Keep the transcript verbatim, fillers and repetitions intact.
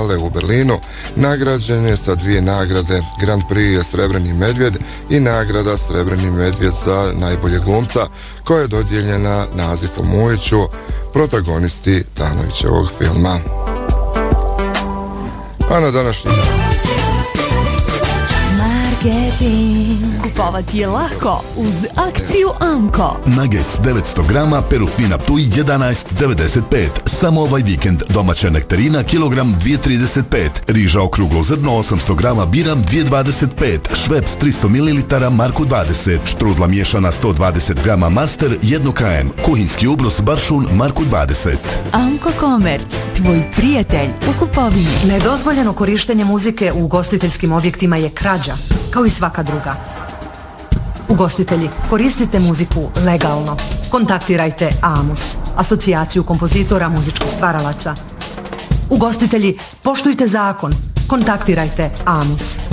Bienale u Berlinu nagrađen je sa dvije nagrade. Grand Prix je Srebrni medvjed i nagrada Srebrni medvjed za najbolje glumca koja je dodijeljena Nazifu Mujiću, protagonisti Tanovićevog filma. A na današnji kupovati je lako uz akciju Amko. Nuggets devetsto grama, perutnina Ptuj jedanaest devedeset pet. Samo ovaj vikend domaća nektarina kilogram dvije trideset pet. Riža okruglo zrno osamsto grama, biram dvije dvadeset pet. Šveps tristo mililitara, marku dvadeset. Štrudla miješana sto dvadeset grama, master jednu krajem. Kuhinski ubrus baršun, marku dvadeset. Amko Komerc, tvoj prijatelj u kupovini. Nedozvoljeno korištenje muzike u ugostiteljskim objektima je krađa, kao i svaka druga. Ugostitelji, koristite muziku legalno. Kontaktirajte AMUS, asocijaciju kompozitora muzičkih stvaralaca. Ugostitelji, poštujte zakon. Kontaktirajte AMUS.